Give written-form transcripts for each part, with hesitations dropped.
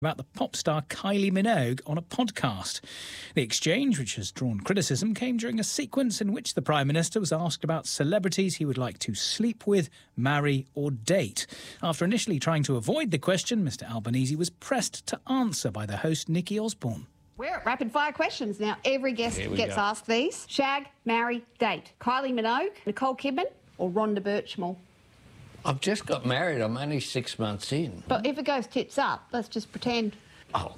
about the pop star Kylie Minogue on a podcast. The exchange, which has drawn criticism, came during a sequence in which the Prime Minister was asked about celebrities he would like to sleep with, marry or date. After initially trying to avoid the question, Mr Albanese was pressed to answer by the host Nikki Osborne. We're at rapid fire questions now. Every guest gets asked these. Shag, marry, date. Kylie Minogue, Nicole Kidman or Rhonda Birchmore? I've just got married. I'm only 6 months in. But if it goes tits up, let's just pretend. Oh,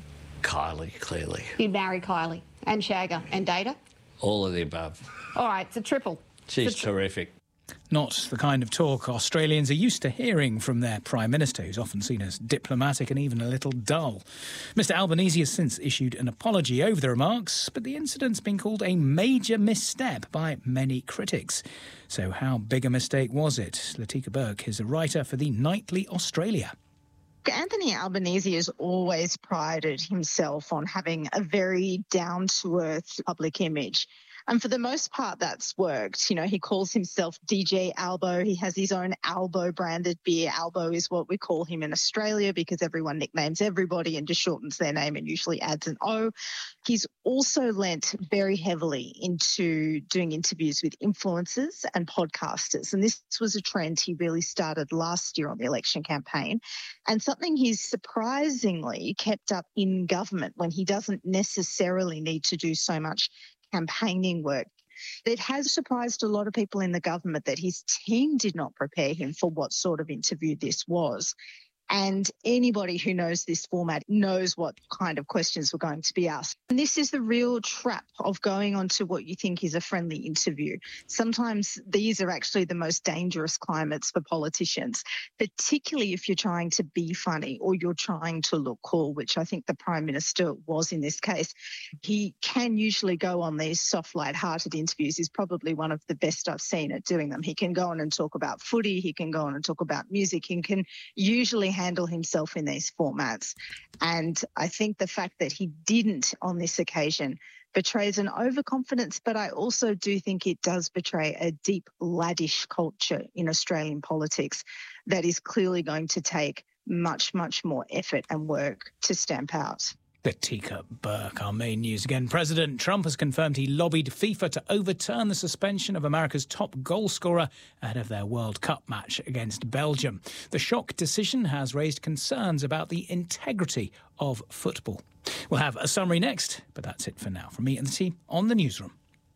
Kylie, clearly. You'd marry Kylie and shag her and date her? All of the above. All right, it's a triple. She's terrific. Not the kind of talk Australians are used to hearing from their Prime Minister, who's often seen as diplomatic and even a little dull. Mr Albanese has since issued an apology over the remarks, but the incident's been called a major misstep by many critics. So how big a mistake was it? Latika Burke is a writer for the Nightly Australia. Anthony Albanese has always prided himself on having a very down-to-earth public image. And for the most part, that's worked. You know, he calls himself DJ Albo. He has his own Albo-branded beer. Albo is what we call him in Australia because everyone nicknames everybody and just shortens their name and usually adds an O. He's also lent very heavily into doing interviews with influencers and podcasters. And this was a trend he really started last year on the election campaign and something he's surprisingly kept up in government when he doesn't necessarily need to do so much campaigning work. It has surprised a lot of people in the government that his team did not prepare him for what sort of interview this was. And anybody who knows this format knows what kind of questions were going to be asked. And this is the real trap of going on to what you think is a friendly interview. Sometimes these are actually the most dangerous climates for politicians, particularly if you're trying to be funny or you're trying to look cool, which I think the Prime Minister was in this case. He can usually go on these soft, light-hearted interviews. He's probably one of the best I've seen at doing them. He can go on and talk about footy. He can go on and talk about music. He can usually handle himself in these formats. And I think the fact that he didn't on this occasion betrays an overconfidence, but I also do think it does betray a deep laddish culture in Australian politics that is clearly going to take much, much more effort and work to stamp out. Latika Burke, our main news again. President Trump has confirmed he lobbied FIFA to overturn the suspension of America's top goal scorer ahead of their World Cup match against Belgium. The shock decision has raised concerns about the integrity of football. We'll have a summary next, but that's it for now. From me and the team on the newsroom.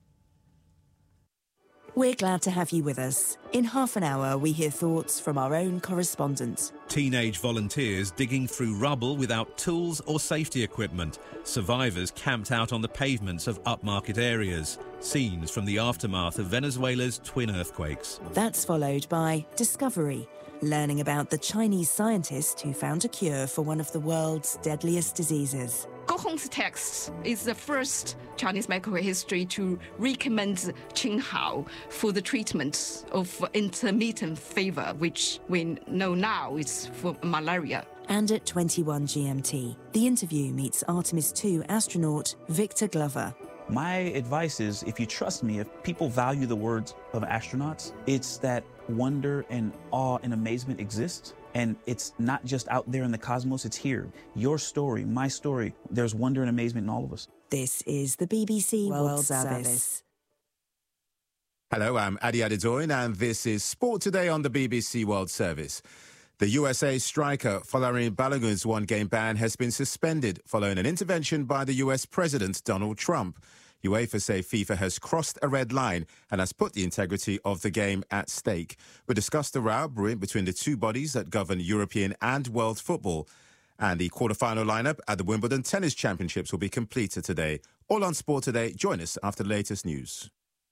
We're glad to have you with us. In half an hour, we hear thoughts from our own correspondent. Teenage volunteers digging through rubble without tools or safety equipment. Survivors camped out on the pavements of upmarket areas. Scenes from the aftermath of Venezuela's twin earthquakes. That's followed by Discovery, learning about the Chinese scientist who found a cure for one of the world's deadliest diseases. Go Hong's text is the first Chinese medical history to recommend Qinghao for the treatment of intermittent fever, which we know now is for malaria. And at 21 GMT, the interview meets Artemis II astronaut Victor Glover. My advice is, if you trust me, if people value the words of astronauts, it's that wonder and awe and amazement exists. And it's not just out there in the cosmos, it's here. Your story, my story, there's wonder and amazement in all of us. This is the BBC World Service. Hello, I'm Adi Adedoyin, and this is Sport Today on the BBC World Service. The USA striker Folarin Balogun's one-game ban has been suspended following an intervention by the US President Donald Trump. UEFA say FIFA has crossed a red line and has put the integrity of the game at stake. We discussed the row brewing between the two bodies that govern European and world football. And the quarter-final lineup at the Wimbledon Tennis Championships will be completed today. All on Sport Today. Join us after the latest news.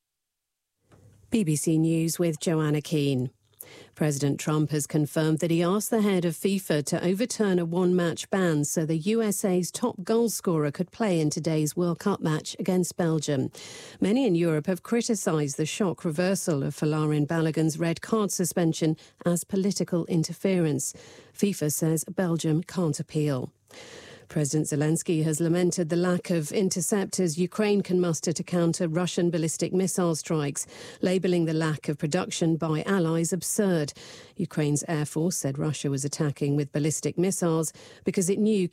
BBC News with Joanna Keane. President Trump has confirmed that he asked the head of FIFA to overturn a one-match ban so the USA's top goal scorer could play in today's World Cup match against Belgium. Many in Europe have criticised the shock reversal of Folarin Balogun's red card suspension as political interference. FIFA says Belgium can't appeal. President Zelensky has lamented the lack of interceptors Ukraine can muster to counter Russian ballistic missile strikes, labelling the lack of production by allies absurd. Ukraine's Air Force said Russia was attacking with ballistic missiles because it knew